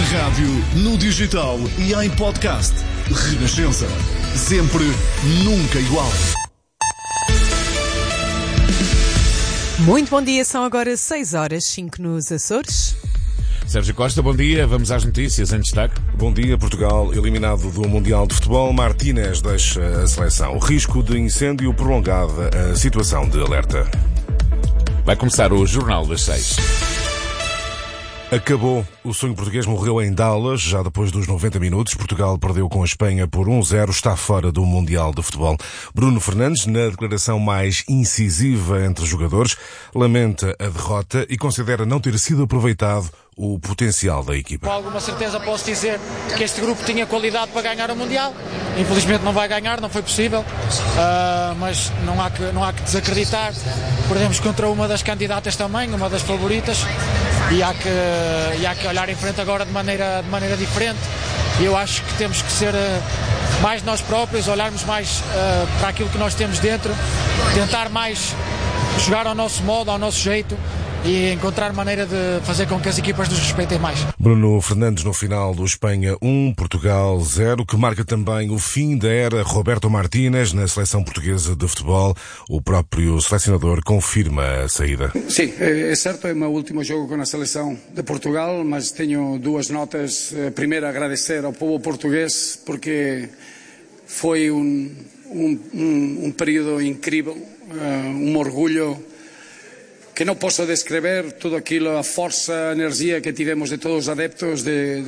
rádio, no digital e em podcast. Renascença. Sempre, nunca igual. Muito bom dia, são agora 6h05 nos Açores. Sérgio Costa, bom dia. Vamos às notícias em destaque. Bom dia. Portugal eliminado do Mundial de Futebol. Martínez deixa a seleção. Risco de incêndio prolongada. A situação de alerta. Vai começar o Jornal das 6. Acabou. O sonho português morreu em Dallas, já depois dos 90 minutos. Portugal perdeu com a Espanha por 1-0, está fora do Mundial de Futebol. Bruno Fernandes, na declaração mais incisiva entre os jogadores, lamenta a derrota e considera não ter sido aproveitado o potencial da equipa. Com alguma certeza posso dizer que este grupo tinha qualidade para ganhar o Mundial. Infelizmente não vai ganhar, não foi possível, mas não há que desacreditar. Perdemos contra uma das candidatas também, uma das favoritas, e há que olhar em frente agora de maneira diferente. Eu acho que temos que ser mais nós próprios, olharmos mais para aquilo que nós temos dentro, tentar mais jogar ao nosso modo, ao nosso jeito, e encontrar maneira de fazer com que as equipas nos respeitem mais. Bruno Fernandes no final do Espanha 1, Portugal 0, que marca também o fim da era Roberto Martínez na seleção portuguesa de futebol. O próprio selecionador confirma a saída. Sim, é certo, é o meu último jogo com a seleção de Portugal, mas tenho duas notas. Primeiro, agradecer ao povo português, porque foi um período incrível, um orgulho que não posso descrever, tudo aquilo, a força, a energia que tivemos de todos os adeptos,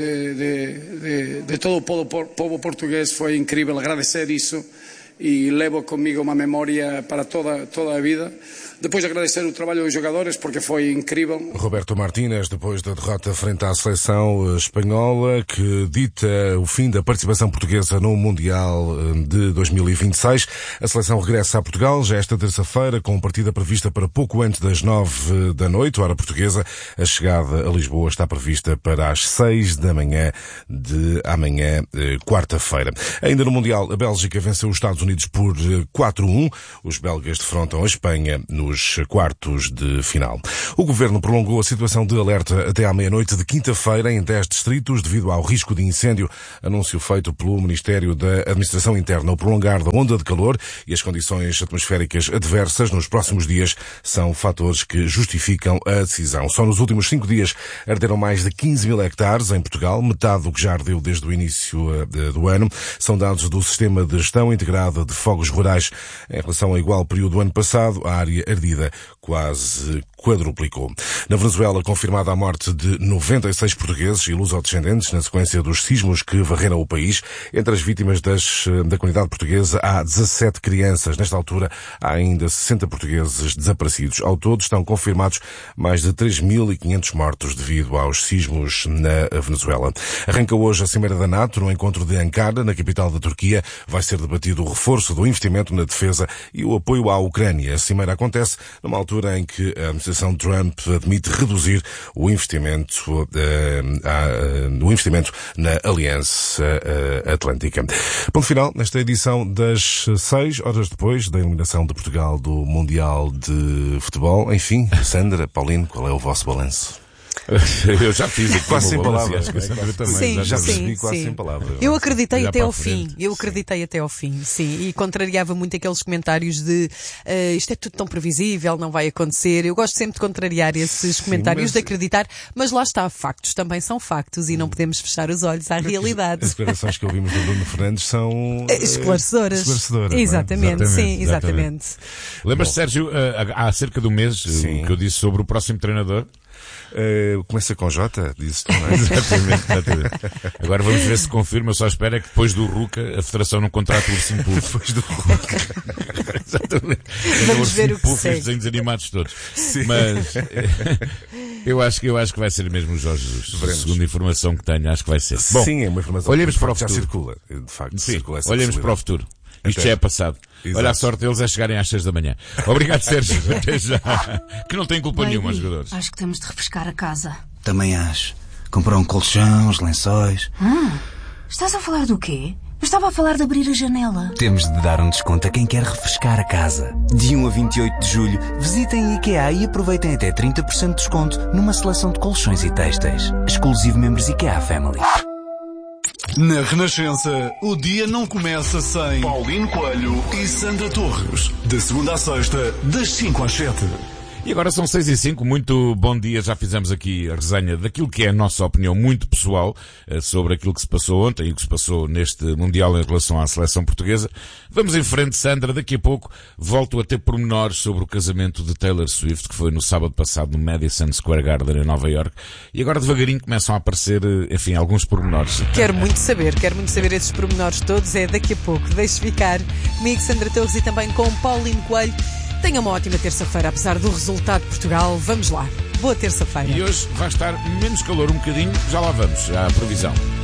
de todo o povo português, foi incrível. Agradecer isso e levo comigo uma memória para toda a vida. Depois agradecer o trabalho dos jogadores, porque foi incrível. Roberto Martínez, depois da derrota frente à seleção espanhola, que dita o fim da participação portuguesa no Mundial de 2026. A seleção regressa a Portugal já esta terça-feira, com partida prevista para pouco antes das 9 da noite, hora portuguesa. A chegada a Lisboa está prevista para as 6 da manhã de amanhã, quarta-feira. Ainda no Mundial, a Bélgica venceu os Estados Unidos por 4-1. Os belgas defrontam a Espanha nos quartos de final. O Governo prolongou a situação de alerta até à meia-noite de quinta-feira em 10 distritos devido ao risco de incêndio, anúncio feito pelo Ministério da Administração Interna. O prolongar da onda de calor e as condições atmosféricas adversas nos próximos dias são fatores que justificam a decisão. Só nos últimos 5 dias arderam mais de 15 mil hectares em Portugal, metade do que já ardeu desde o início do ano. São dados do Sistema de Gestão Integrada de Fogos Rurais. Em relação ao igual período do ano passado, a área ardida quase quadruplicou. Na Venezuela, confirmada a morte de 96 portugueses e lusodescendentes na sequência dos sismos que varreram o país. Entre as vítimas da comunidade portuguesa há 17 crianças. Nesta altura, há ainda 60 portugueses desaparecidos. Ao todo, estão confirmados mais de 3.500 mortos devido aos sismos na Venezuela. Arranca hoje a Cimeira da NATO, no encontro de Ankara, na capital da Turquia. Vai ser debatido o reforço do investimento na defesa e o apoio à Ucrânia. A Cimeira acontece numa altura em que a administração Trump admite reduzir o investimento na Aliança Atlântica. Ponto final nesta edição das 6 horas depois da eliminação de Portugal do Mundial de Futebol. Enfim, Sandra, Paulino, qual é o vosso balanço? Eu já fiz aqui quase sem palavras. Sim, já percebi sim, quase sim. sem palavras. Eu acreditei Já até para ao a frente. fim. Eu acreditei até ao fim, sim. E contrariava muito aqueles comentários de isto é tudo tão previsível, não vai acontecer. Eu gosto sempre de contrariar esses comentários, de acreditar, mas lá está, factos também são factos e não podemos fechar os olhos à realidade. As declarações que ouvimos do Bruno Fernandes são Esclarecedoras. Esclarecedoras, Exatamente, não é? sim, exatamente. Lembras-te, Sérgio, há cerca de um mês, Sim. o que eu disse sobre o próximo treinador? Começa com J, disse também. Exatamente. Agora vamos ver se confirma. Só espero que depois do Ruca a Federação não contrate o Ursinho Puff. Depois do Ruca. Exatamente. Vamos ver o que Puff e segue. os desenhos animados todos. Mas eu acho que vai ser mesmo o Jorge Jesus. Veremos. Segundo a informação que tenho, acho que vai ser. Bom, Sim, é uma informação olhemos que para o já futuro. circula. De facto, sim, circula essa olhemos para o possibilidade. futuro. Isto Até. já é passado. Exato. Olha, a sorte deles é chegarem às 6 da manhã. Obrigado, Sérgio. Até já. Que não tem culpa nenhuma, os jogadores. Acho que temos de refrescar a casa. Também acho. Comprar um colchão, os lençóis. Estás a falar do quê? Eu estava a falar de abrir a janela. Temos de dar um desconto a quem quer refrescar a casa. De 1 a 28 de julho, visitem a IKEA e aproveitem até 30% de desconto numa seleção de colchões e têxteis. Exclusivo membros IKEA Family. Na Renascença, o dia não começa sem Paulino Coelho e Sandra Torres. De segunda a sexta, das 5 às 7. E agora são 6:05, muito bom dia, já fizemos aqui a resenha daquilo que é a nossa opinião muito pessoal sobre aquilo que se passou ontem e o que se passou neste Mundial em relação à seleção portuguesa. Vamos em frente, Sandra, daqui a pouco volto a ter pormenores sobre o casamento de Taylor Swift, que foi no sábado passado no Madison Square Garden em Nova York, e agora devagarinho começam a aparecer, enfim, alguns pormenores. Quero muito saber esses pormenores todos, é daqui a pouco. Deixe ficar comigo, Sandra Torres, e também com Paulino Coelho. Tenha uma ótima terça-feira, apesar do resultado de Portugal. Vamos lá. Boa terça-feira. E hoje vai estar menos calor um bocadinho, já lá vamos, já a previsão.